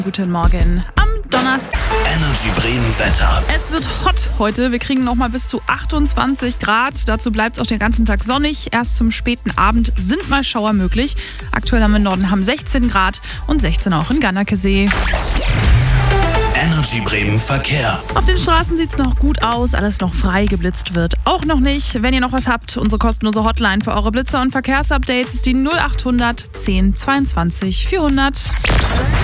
Guten Morgen am Donnerstag. Energy Bremen Wetter. Es wird hot heute. Wir kriegen noch mal bis zu 28 Grad. Dazu bleibt es auch den ganzen Tag sonnig. Erst zum späten Abend sind mal Schauer möglich. Aktuell haben wir im Norden 16 Grad und 16 auch in Gannakesee. Energy Bremen Verkehr. Auf den Straßen sieht es noch gut aus. Alles noch frei, geblitzt wird auch noch nicht. Wenn ihr noch was habt, unsere kostenlose Hotline für eure Blitzer und Verkehrsupdates ist die 0800 10 22 400.